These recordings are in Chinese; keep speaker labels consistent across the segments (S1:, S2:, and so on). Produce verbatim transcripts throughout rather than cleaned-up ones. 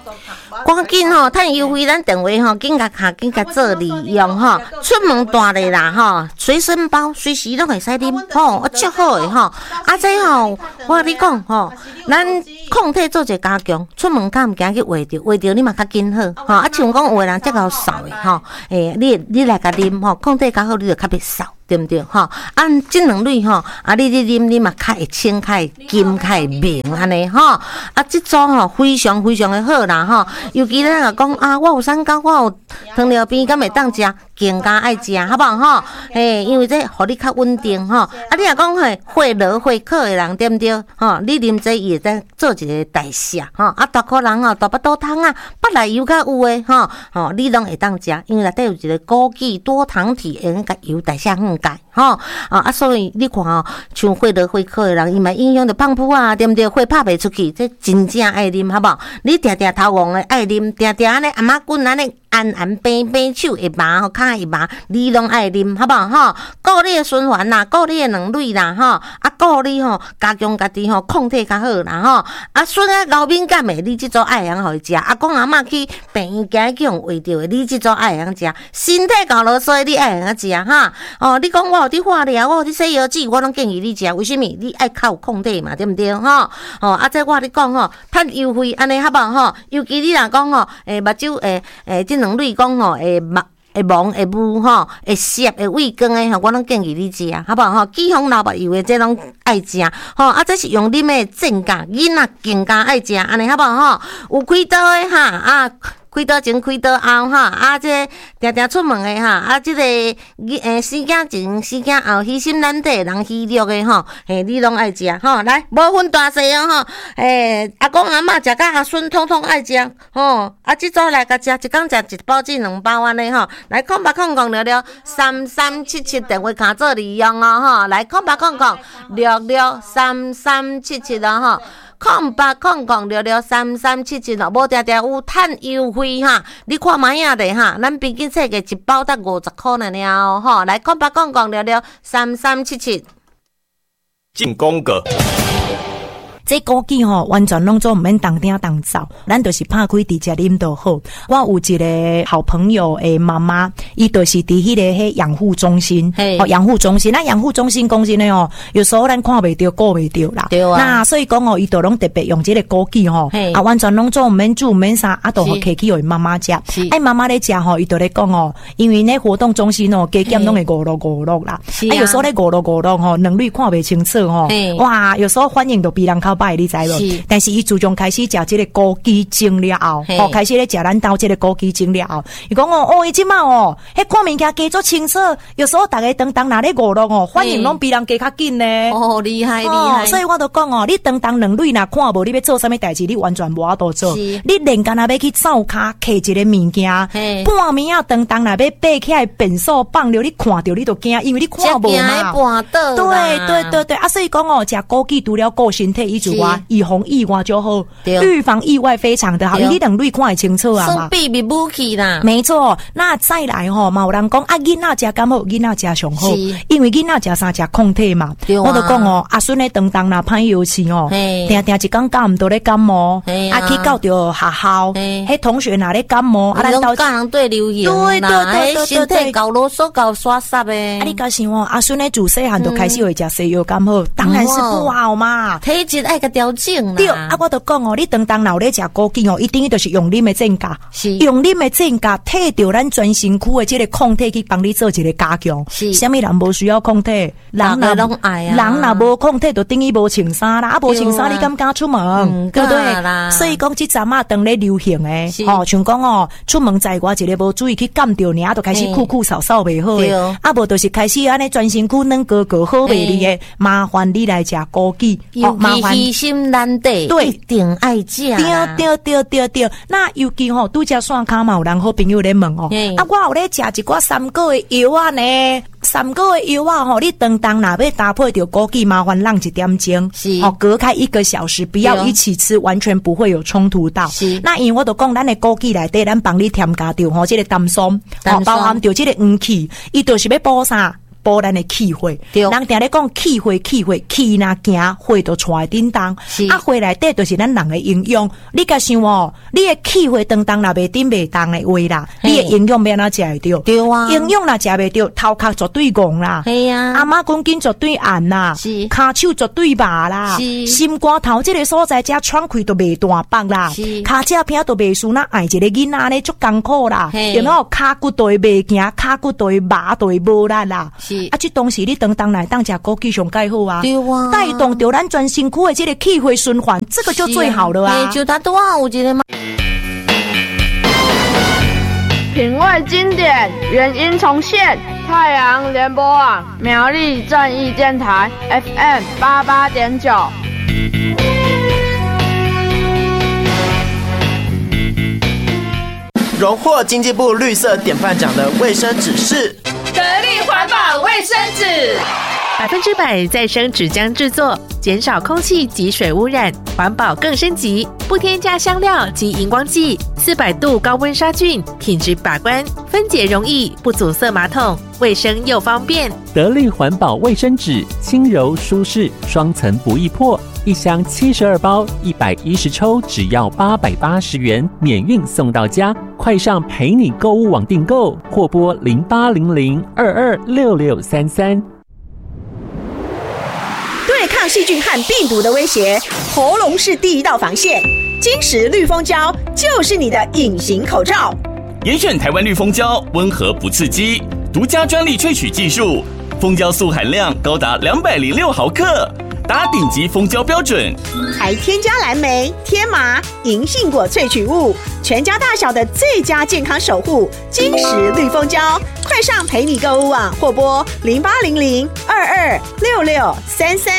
S1: 赶紧吼，趁优惠咱电话吼，紧甲卡紧甲做利用吼。出门大咧啦吼，随身包随时拢会使啉吼，啊，足好诶吼。啊，这吼，我甲你讲吼，咱抗体做者加强，出门敢毋惊去画着，画着你嘛较紧好吼。啊，像讲有诶人则够扫诶吼，诶，你你来甲啉吼，抗体较好，你就较袂扫。对不对吼？按这两类吼，啊，你你啉你嘛较会清、较会金、较会明安尼吼。啊，这组吼非常非常的好啦吼。尤其咱若讲啊，我有三高，我有糖尿病，敢会当食，更加爱食，好不好吼？诶，因为这互你较稳定吼。啊，你若讲嘿会热会渴的人，对不对？吼，你啉这伊会当做一个代谢吼。啊，大可人吼，大巴肚汤啊，腹内油较有诶吼，吼你拢会当食，因为内底有一个枸杞多糖体，会甲油代谢很解吼啊啊，所以你看哦，像会热会渴的人，伊嘛影响着胖脯啊，对不对？会拍袂出去，这真正爱啉，好不好？你定定头黄的爱啉，定定安尼阿妈滚安尼。按按平平手会麻吼，骹会麻，你拢爱啉，好不好吼？顾你的循环啦，顾你的两类啦吼，啊顾你吼加强家己吼抗体较好啦吼。啊，孙啊高敏感的，你即组爱通互伊食；阿公阿嬷去病院行去用画着的，你即组爱通食。身体搞落所以你爱通食哈。哦，你讲我有伫化疗，我有伫西药剂，我拢建议你食。为什么？你爱靠抗体嘛，对不对吼？哦，啊，这我你讲吼，趁优惠安尼好不好吼？尤其你若讲吼，诶，目睭诶诶，即两类讲吼，会目会盲会雾吼，会涩会畏光诶吼，我拢建议你食，好不好吼？脂肪老目油诶，这拢爱食吼。啊，这是用啉诶正价，囡仔更加爱食，安尼好不好吼？有开刀诶哈啊。开刀前开刀后哈，啊，这定定出门的哈，啊，这个诶生囝前生囝后牺牲咱体人体力的吼，嘿，你拢爱食吼，来无分大细哦吼，诶，阿公阿嬷食甲阿孙统统爱食吼，啊，即早来甲食，一工食一包至两包安尼吼，来空八空空六六三三七七电话卡做利用哦吼，来空八空空六六三三七七哦吼。空八空空六六三三七七咯，无定定有趁优惠哈！你看卖影的哈，咱平均册个一包得五十块呢了吼，来空八空空六六三三七七。
S2: 进攻个。
S3: 这枸杞吼，完全拢做唔免当丁当灶，咱就是拍开直接啉就好。我有一个好朋友诶妈妈，伊就是伫迄个迄养护中心，哦养护中心，那养护中心讲真诶哦，有时候咱看袂到，顾袂到啦。对啊。那所以讲哦，伊就拢特别用这个枸杞吼，啊完全拢做唔免煮唔免啥，啊都互摕去互伊妈妈食。哎妈妈咧食吼，伊就咧讲哦，因为咧活动中心哦，加减拢会五六五六啦。啊有时候咧五六五六吼，两类看袂清楚吼，哇有时候反应都比人较歹，你知无？但是伊自从开始食这个枸杞精了后，哦，开始咧食咱兜这个枸杞精了后，伊讲哦，哦，伊即马哦，迄看物件加做清楚，有时候大家当当拿咧五六哦，反应拢比人加较紧呢。
S1: 哦，厉害厉害！
S3: 所以我都讲哦，你当当两类若看无，你要做啥物代志，你完全无法度做。你连干那要去灶骹摕一个物件，半暝啊当当若要爬起来变数放了，你看着你都惊，因为你看无嘛。对对对对，啊，所以讲哦，食枸杞除了顾身体以外，以防意外就好，预防意外非常的好，因为你两类看会清楚啊嘛。
S1: 避避武器啦，
S3: 没错。那再来吼，嘛有人讲啊，囡仔食敢好，囡仔食上好，因为囡仔食啥食抗体嘛。我就讲哦，阿孙咧当当若歹药吃哦，定定一工教唔到咧感冒，啊去到着学校，迄同学若咧感冒，啊
S1: 咱到教人对流行，对对对，身体搞啰嗦搞刷煞诶。
S3: 啊，你甲想哦，阿孙咧自细汉就开始会食西药感好，当然是不好嘛，
S1: 体质爱个调整啦。
S3: 对，啊，我都讲哦，你当当老咧食枸杞哦，一定就是用啉的正价，是用啉的正价，摕到咱全身躯的这个抗体去帮你做一个加强。是，什么人无需要抗体？人若拢爱啊，人若无抗体，就等于无穿衫啦，啊，无穿衫你敢敢出门？对不对？所以讲，即阵啊，当咧流行诶，哦，像讲哦，出门在外一个无注意去感到尔，就开始酷酷扫扫袂好诶，啊，无就是开始安尼全身躯软高高好袂哩诶，麻烦你来食枸杞，
S1: 哦，麻烦细心难得，对，一定爱食。
S3: 对对对对对，那尤其吼拄则线骹嘛有人好朋友咧问哦，啊，我有咧食一寡三个的药啊呢，三个的药啊吼，你当当若要搭配着枸杞，麻烦让一点钟，是，哦，隔开一个小时，不要一起吃，完全不会有冲突到。是，那因为我都讲咱的枸杞内底，咱帮你添加着吼，这个丹松，哦，包含着这个黄芪，伊就是要补啥？ 补咱的气血。人定咧讲气血气血气若行，血就出来叮当。啊，血内底就是咱人的营养。你甲想哦，你的气血当当若袂叮袂当的话啦，你的营养要哪食会着？对啊，营养若食袂着，头壳绝对戆啦。系啊，阿妈讲筋绝对暗啦，是骹手绝对麻啦，是心肝头这个所在遮喘气都袂大腹啦，是骹只片都袂输那爱一个囡仔呢，足艰苦啦。有没有骹骨都会袂行，骹骨都会麻都会无力啦？是啊，这东西你当当来当食枸杞上介好啊，对啊，带动着咱全身躯的这个气血循环，这个就最好了啊。就他多啊，有一个吗？
S4: 品味经典，原音重现。太阳联播网苗栗正义电台 F M 八八点九。
S2: 荣获经济部绿色典范奖的卫生纸是
S5: 得力环保卫生纸，百分之百再生纸浆制作，减少空气及水污染，环保更升级，不添加香料及荧光剂，四百度高温杀菌，品质把关，分解容易，不阻塞马桶，卫生又方便。
S6: 得力环保卫生纸，轻柔舒适，双层不易破。一箱七十二包，一百一十抽，只要八百八十元，免运送到家。快上陪你购物网订购，或拨零八零零二二六六三三。
S7: 对抗细菌和病毒的威胁，喉咙是第一道防线。金石绿蜂胶就是你的隐形口罩。
S8: 严选台湾绿蜂胶，温和不刺激，独家专利萃取技术，蜂胶素含量高达两百零六毫克。达顶级蜂胶标准，
S7: 还添加蓝莓、天麻、银杏果萃取物，全家大小的最佳健康守护。金石绿蜂胶，快上陪你购物网或拨零八零零二二六六三三。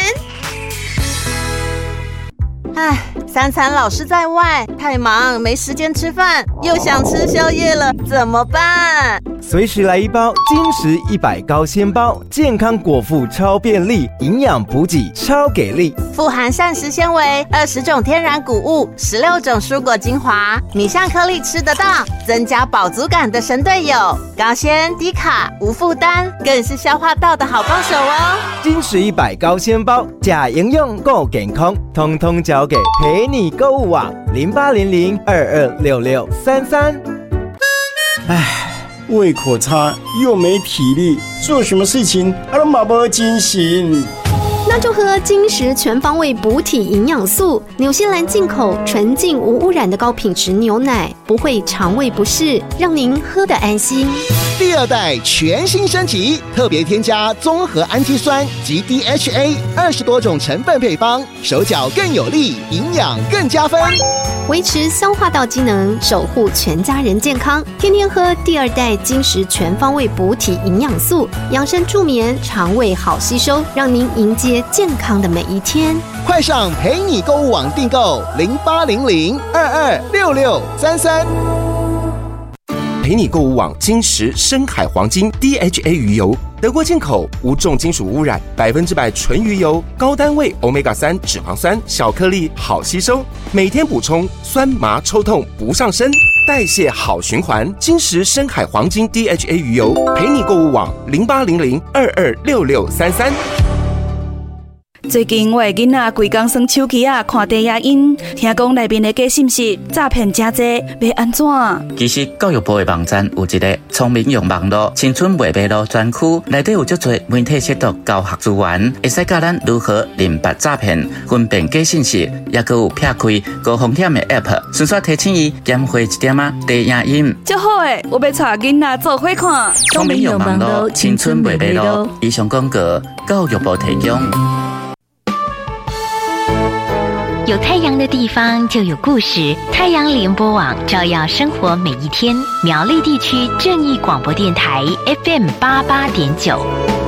S9: 唉，三餐老是在外，太忙没时间吃饭，又想吃宵夜了，怎么办？
S10: 随时来一包金石一百高纤包，健康果腹超便利，营养补给超给力，
S9: 富含膳食纤维，二十种天然谷物，十六种蔬果精华，米香颗粒吃得到，增加饱足感的神队友，高纤低卡无负担，更是消化道的好帮手哦。
S10: 金石一百高纤包，假营养够健康，通通交给陪你购物网零八零零二二六六三三。
S11: 唉，胃口差又没体力，做什么事情啊都没精神。
S12: 那就喝金石全方位补体营养素，纽西兰进口纯净无污染的高品质牛奶，不会肠胃不适，让您喝得安心。
S13: 第二代全新升级，特别添加综合氨基酸及 D H A 二十多种成分配方，手脚更有力，营养更加分，
S12: 维持消化道机能，守护全家人健康。天天喝第二代金石全方位补体营养素，养生助眠，肠胃好吸收，让您迎接健康的每一天。
S13: 快上陪你购物网订购零八零零二二六六三三。
S14: 陪你购物网金石深海黄金 D H A 鱼油，德国进口，无重金属污染，百分之百纯鱼油，高单位 欧米伽三 脂肪酸，小颗粒好吸收，每天补充，酸麻抽痛不上身，代谢好循环。金石深海黄金 D H A 鱼油，陪你购物网零八零零二二六六三三。
S15: 最近我的囡仔规工耍手机啊，看低影音，听讲内面的假信息诈骗真多，要安怎？
S16: 其实教育部的网站有一个聪明用网络青春未迷路专区，内底有足多媒体识读教学资源，会使教咱如何认别诈骗、分辨假信息，也佮有撇开高风险的 App， 顺续提醒伊减花一点啊低影音。
S15: 足好诶，我要带囡仔做伙看。
S16: 聪明用网络青春未迷路，以上广告教育部提供。
S17: 有太阳的地方就有故事，太阳联播网照耀生活每一天。苗栗地区正义广播电台 F M 八八点九。